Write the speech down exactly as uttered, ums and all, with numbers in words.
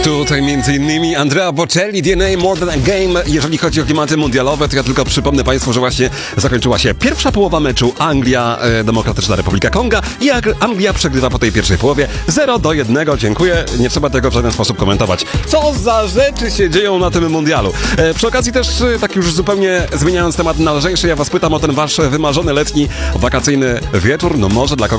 Tutaj między innymi Andrea Bocelli, D N A More Than a Game. Jeżeli chodzi o klimaty mundialowe, to ja tylko przypomnę Państwu, że właśnie zakończyła się pierwsza połowa meczu Anglia, e, Demokratyczna Republika Konga i Anglia przegrywa po tej pierwszej połowie zero do jednego. Dziękuję. Nie trzeba tego w żaden sposób komentować. Co za rzeczy się dzieją na tym mundialu. E, przy okazji też, e, tak już zupełnie zmieniając temat na lżejszy, ja Was pytam o ten Wasz wymarzony letni, wakacyjny wieczór. No może dla kogoś